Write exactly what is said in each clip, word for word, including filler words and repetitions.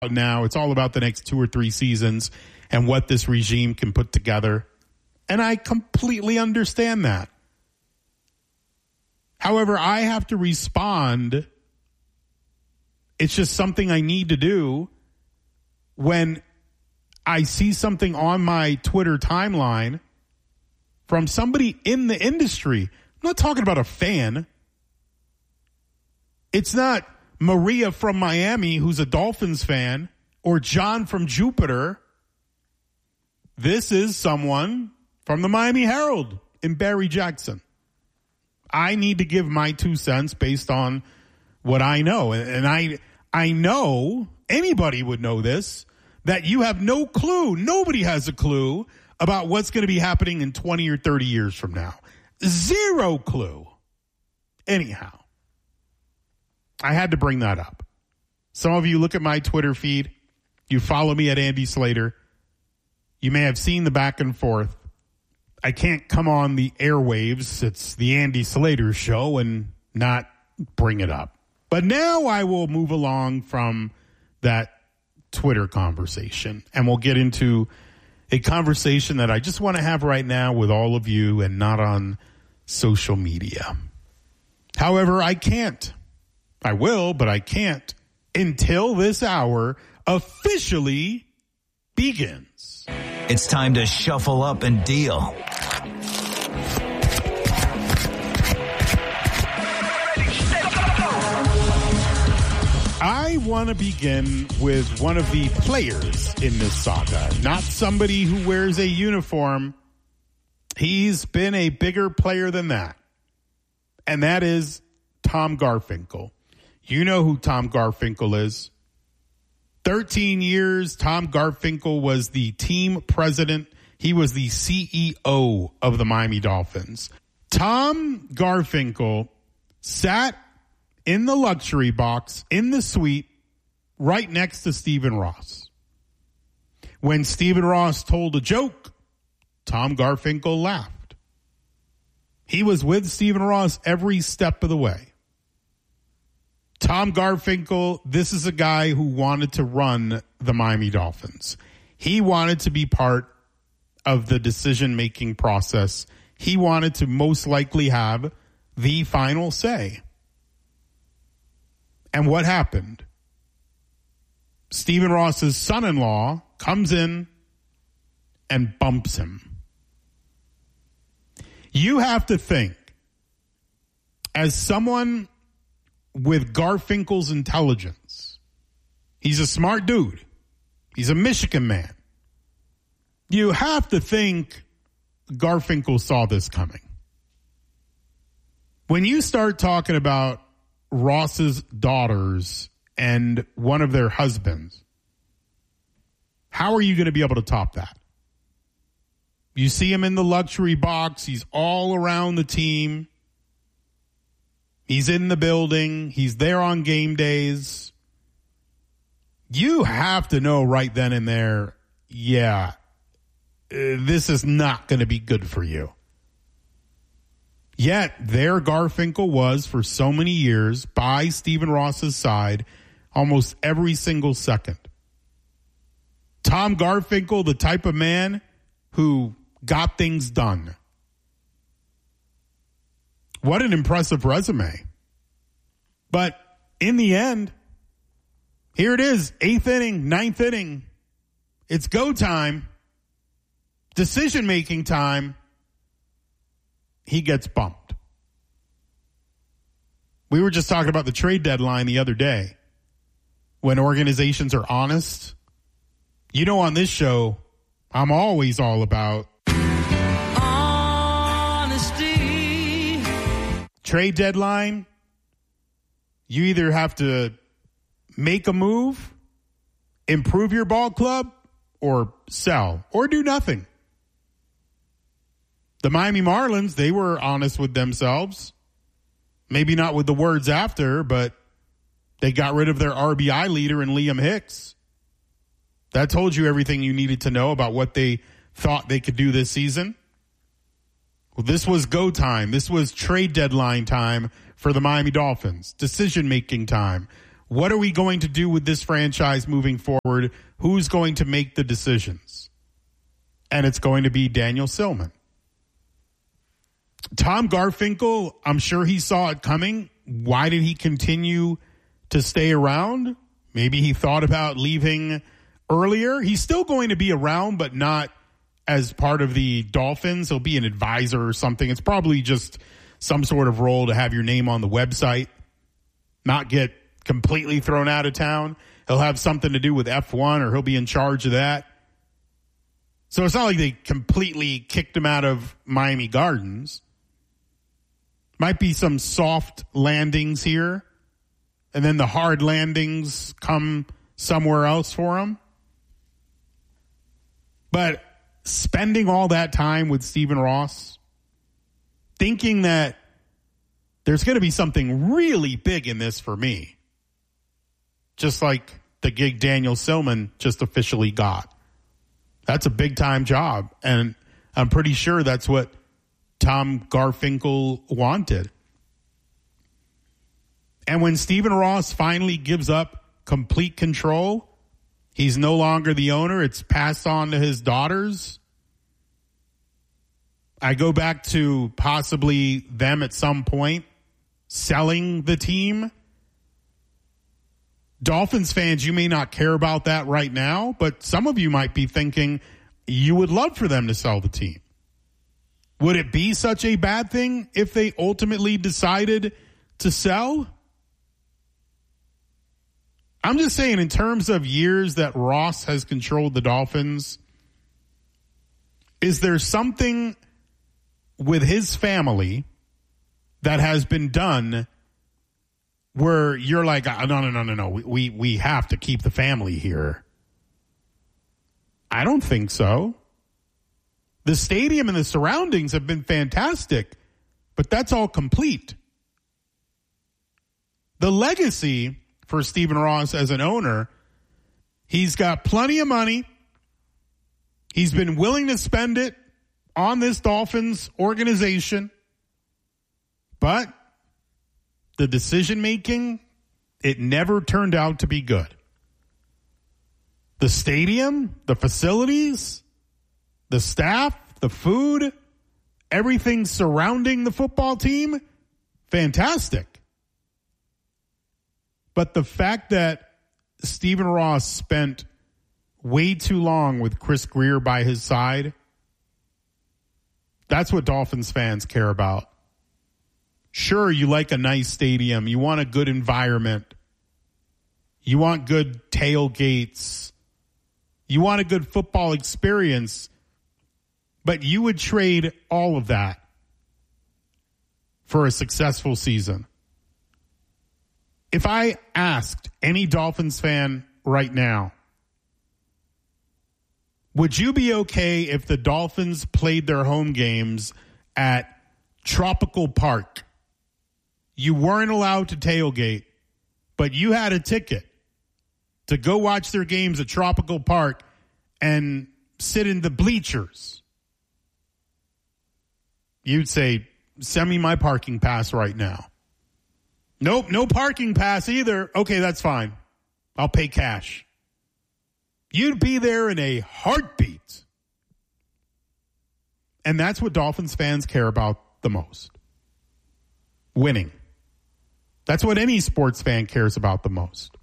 now. It's all about the next two or three seasons and what this regime can put together. And I completely understand that. However, I have to respond. It's just something I need to do when I see something on my Twitter timeline from somebody in the industry. I'm not talking about a fan. It's not Maria from Miami, who's a Dolphins fan, or John from Jupiter. This is someone from the Miami Herald in Barry Jackson. I need to give my two cents based on what I know. And I, I know, anybody would know this, that you have no clue. Nobody has a clue about what's going to be happening in twenty or thirty years from now. Zero clue. Anyhow, I had to bring that up. Some of you look at my Twitter feed. You follow me at Andy Slater. You may have seen the back and forth. I can't come on the airwaves. It's the Andy Slater show and not bring it up. But now I will move along from that Twitter conversation, and we'll get into a conversation that I just want to have right now with all of you and not on social media. However, I can't. I will, but I can't until this hour officially begins. It's time to shuffle up and deal. I want to begin with one of the players in this saga, not somebody who wears a uniform. He's been a bigger player than that, and that is Tom Garfinkel. You know who Tom Garfinkel is. thirteen years, Tom Garfinkel was the team president. He was the C E O of the Miami Dolphins. Tom Garfinkel sat in the luxury box, in the suite, right next to Stephen Ross. When Stephen Ross told a joke, Tom Garfinkel laughed. He was with Stephen Ross every step of the way. Tom Garfinkel, this is a guy who wanted to run the Miami Dolphins. He wanted to be part of the decision-making process. He wanted to most likely have the final say. And what happened? Stephen Ross's son-in-law comes in and bumps him. You have to think, as someone with Garfinkel's intelligence, he's a smart dude. He's a Michigan man. You have to think Garfinkel saw this coming. When you start talking about Ross's daughters and one of their husbands, how are you going to be able to top that? You see him in the luxury box. He's all around the team. He's in the building. He's there on game days. You have to know right then and there, yeah, uh, this is not going to be good for you. Yet there Garfinkel was for so many years by Stephen Ross's side almost every single second. Tom Garfinkel, the type of man who got things done. What an impressive resume. But in the end, here it is, eighth inning, ninth inning. It's go time. Decision-making time. He gets bumped. We were just talking about the trade deadline the other day. When organizations are honest. You know, on this show, I'm always all about honesty. Trade deadline. You either have to make a move, improve your ball club, or sell, or do nothing. The Miami Marlins, they were honest with themselves. Maybe not with the words after, but they got rid of their R B I leader in Liam Hicks. That told you everything you needed to know about what they thought they could do this season. Well, this was go time. This was trade deadline time for the Miami Dolphins. Decision-making time. What are we going to do with this franchise moving forward? Who's going to make the decisions? And it's going to be Daniel Silman. Tom Garfinkel, I'm sure he saw it coming. Why did he continue to stay around? Maybe he thought about leaving earlier. He's still going to be around, but not as part of the Dolphins. He'll be an advisor or something. It's probably just some sort of role to have your name on the website, not get completely thrown out of town. He'll have something to do with F one, or he'll be in charge of that. So it's not like they completely kicked him out of Miami Gardens. Might be some soft landings here, and then the hard landings come somewhere else for him. But spending all that time with Stephen Ross, thinking that there's going to be something really big in this for me, just like the gig Daniel Silman just officially got. That's a big-time job, and I'm pretty sure that's what Tom Garfinkel wanted. And when Stephen Ross finally gives up complete control, he's no longer the owner. It's passed on to his daughters. I go back to possibly them at some point selling the team. Dolphins fans, you may not care about that right now, but some of you might be thinking you would love for them to sell the team. Would it be such a bad thing if they ultimately decided to sell? I'm just saying, in terms of years that Ross has controlled the Dolphins, is there something with his family that has been done where you're like, no, no, no, no, no, we, we have to keep the family here? I don't think so. The stadium and the surroundings have been fantastic, but that's all complete. The legacy for Stephen Ross as an owner, he's got plenty of money. He's been willing to spend it on this Dolphins organization, but the decision-making, it never turned out to be good. The stadium, the facilities, the staff, the food, everything surrounding the football team, fantastic. But the fact that Stephen Ross spent way too long with Chris Grier by his side, that's what Dolphins fans care about. Sure, you like a nice stadium. You want a good environment. You want good tailgates. You want a good football experience. But you would trade all of that for a successful season. If I asked any Dolphins fan right now, would you be okay if the Dolphins played their home games at Tropical Park? You weren't allowed to tailgate, but you had a ticket to go watch their games at Tropical Park and sit in the bleachers. You'd say, send me my parking pass right now. Nope, no parking pass either. Okay, that's fine. I'll pay cash. You'd be there in a heartbeat. And that's what Dolphins fans care about the most. Winning. That's what any sports fan cares about the most.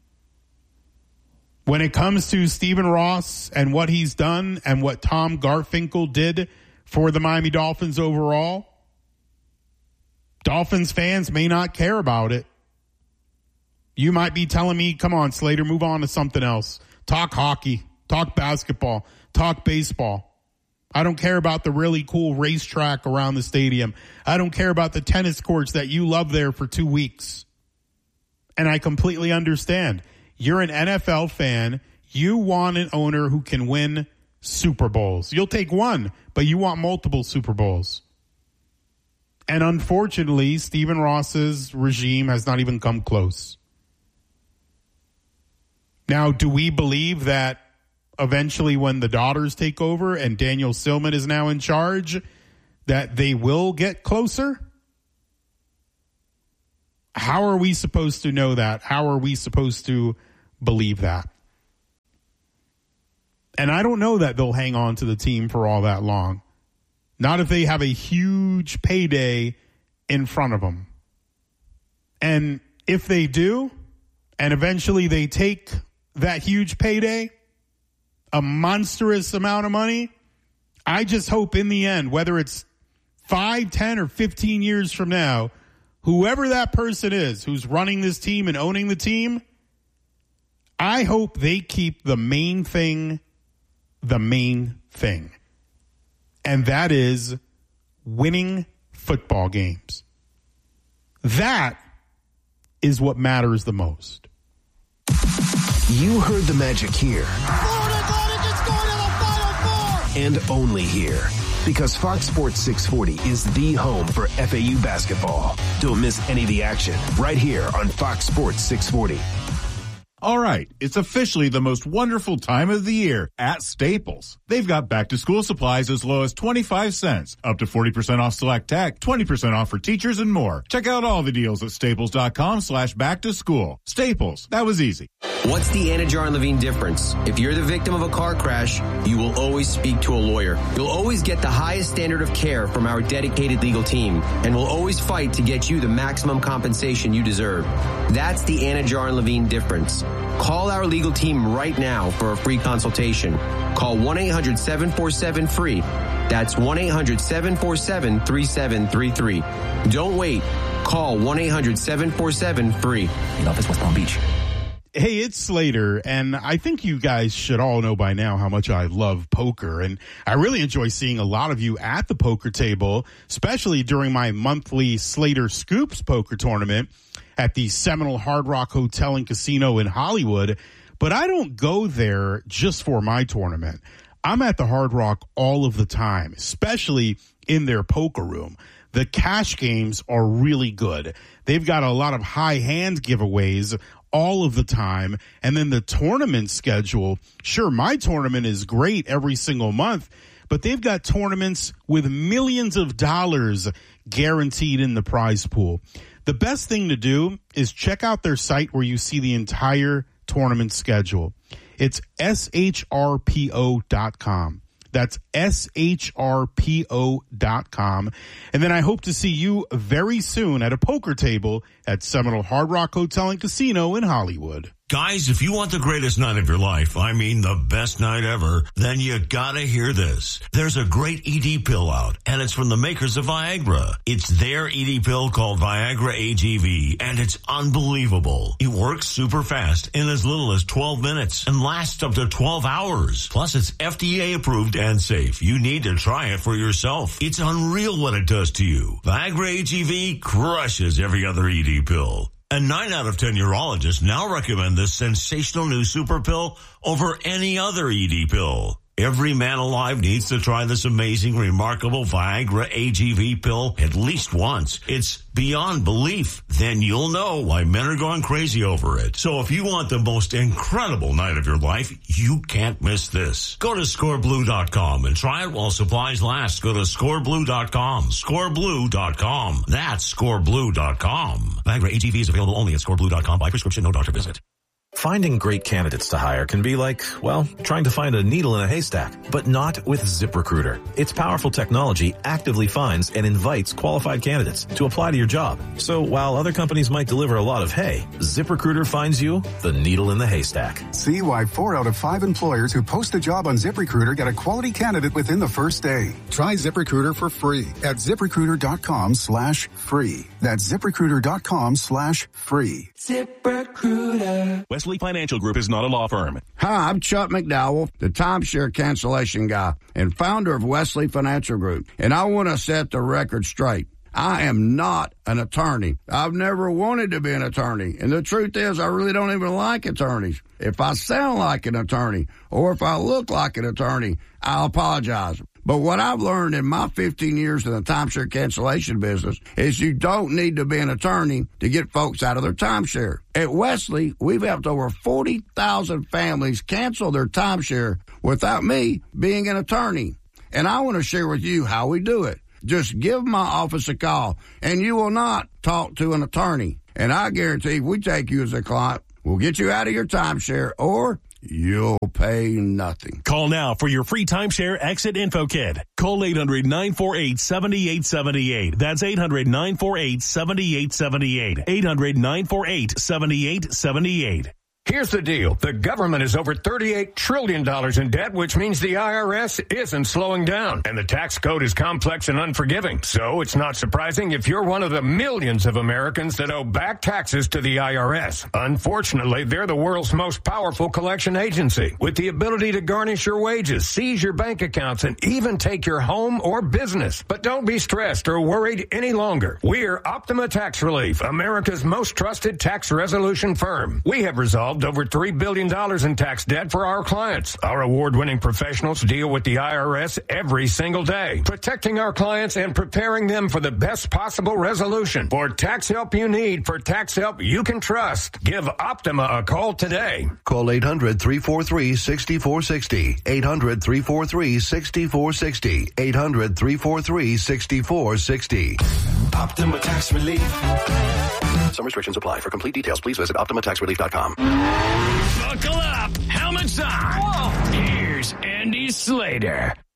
When it comes to Stephen Ross and what he's done and what Tom Garfinkel did for the Miami Dolphins overall, Dolphins fans may not care about it. You might be telling me, come on, Slater, move on to something else. Talk hockey, talk basketball, talk baseball. I don't care about the really cool racetrack around the stadium. I don't care about the tennis courts that you love there for two weeks. And I completely understand. You're an N F L fan. You want an owner who can win Super Bowls. You'll take one, but you want multiple Super Bowls. And unfortunately, Stephen Ross's regime has not even come close. Now, do we believe that eventually when the daughters take over and Daniel Silman is now in charge, that they will get closer? How are we supposed to know that? How are we supposed to believe that? And I don't know that they'll hang on to the team for all that long. Not if they have a huge payday in front of them. And if they do, and eventually they take that huge payday, a monstrous amount of money, I just hope in the end, whether it's five, ten, or fifteen years from now, whoever that person is who's running this team and owning the team, I hope they keep the main thing, the main thing. And that is winning football games. That is what matters the most. You heard the magic here. Florida Atlantic is going to the Final Four! And only here. Because Fox Sports six forty is the home for F A U basketball. Don't miss any of the action right here on Fox Sports six forty. All right, it's officially the most wonderful time of the year at Staples. They've got back-to-school supplies as low as twenty-five cents, up to forty percent off select tech, twenty percent off for teachers, and more. Check out all the deals at staples.com slash back-to-school. Staples, that was easy. What's the Anajar and Levine difference? If you're the victim of a car crash, you will always speak to a lawyer. You'll always get the highest standard of care from our dedicated legal team, and we'll always fight to get you the maximum compensation you deserve. That's the Anajar and Levine difference. Call our legal team right now for a free consultation. Call one eight hundred seven four seven free. That's one eight hundred seven four seven three seven three three. Don't wait. Call one eight hundred seven four seven free. In office, West Palm Beach. Hey, it's Slater, and I think you guys should all know by now how much I love poker, and I really enjoy seeing a lot of you at the poker table, especially during my monthly Slater Scoops poker tournament at the Seminole Hard Rock Hotel and Casino in Hollywood. But I don't go there just for my tournament. I'm at the Hard Rock all of the time, especially in their poker room. The cash games are really good. They've got a lot of high hand giveaways all of the time. And then the tournament schedule, sure, my tournament is great every single month, but they've got tournaments with millions of dollars guaranteed in the prize pool. The best thing to do is check out their site where you see the entire tournament schedule. It's S H R P O dot com. That's S H R P O dot com. And then I hope to see you very soon at a poker table at Seminole Hard Rock Hotel and Casino in Hollywood. Guys, if you want the greatest night of your life, I mean the best night ever, then you gotta hear this. There's a great E D pill out, and it's from the makers of Viagra. It's their E D pill called Viagra A G V, and it's unbelievable. It works super fast in as little as twelve minutes and lasts up to twelve hours. Plus, it's F D A approved and safe. You need to try it for yourself. It's unreal what it does to you. Viagra A G V crushes every other E D pill. And nine out of ten urologists now recommend this sensational new super pill over any other E D pill. Every man alive needs to try this amazing, remarkable Viagra A G V pill at least once. It's beyond belief. Then you'll know why men are going crazy over it. So if you want the most incredible night of your life, you can't miss this. Go to score blue dot com and try it while supplies last. Go to score blue dot com. score blue dot com. That's score blue dot com. Viagra A G V is available only at score blue dot com by prescription, no doctor visit. Finding great candidates to hire can be like, well, trying to find a needle in a haystack, but not with ZipRecruiter. Its powerful technology actively finds and invites qualified candidates to apply to your job. So while other companies might deliver a lot of hay, ZipRecruiter finds you the needle in the haystack. See why four out of five employers who post a job on ZipRecruiter get a quality candidate within the first day. Try ZipRecruiter for free at ZipRecruiter.com slash free. That's ZipRecruiter.com slash free. ZipRecruiter. Wesley Financial Group is not a law firm. Hi, I'm Chuck McDowell, the timeshare cancellation guy and founder of Wesley Financial Group. And I want to set the record straight. I am not an attorney. I've never wanted to be an attorney. And the truth is, I really don't even like attorneys. If I sound like an attorney or if I look like an attorney, I'll apologize. But what I've learned in my fifteen years in the timeshare cancellation business is you don't need to be an attorney to get folks out of their timeshare. At Wesley, we've helped over forty thousand families cancel their timeshare without me being an attorney. And I want to share with you how we do it. Just give my office a call, and you will not talk to an attorney. And I guarantee if we take you as a client, we'll get you out of your timeshare or you'll pay nothing. Call now for your free timeshare exit info kit. Call eight hundred, nine four eight, seven eight seven eight. That's eight hundred, nine four eight, seven eight seven eight. eight hundred, nine four eight, seven eight seven eight. Here's the deal. The government is over thirty-eight trillion dollars in debt, which means the I R S isn't slowing down. And the tax code is complex and unforgiving. So it's not surprising if you're one of the millions of Americans that owe back taxes to the I R S. Unfortunately, they're the world's most powerful collection agency with the ability to garnish your wages, seize your bank accounts, and even take your home or business. But don't be stressed or worried any longer. We're Optima Tax Relief, America's most trusted tax resolution firm. We have resolved over three billion dollars in tax debt for our clients. Our award-winning professionals deal with the I R S every single day, protecting our clients and preparing them for the best possible resolution. For tax help you need, for tax help you can trust, give Optima a call today. Call eight hundred, three four three, six four six zero. eight hundred, three four three, six four six zero. eight hundred, three four three, six four six zero. Optima Tax Relief. Some restrictions apply. For complete details, please visit Optima Tax Relief dot com. Buckle up. Helmets on. Whoa. Here's Andy Slater.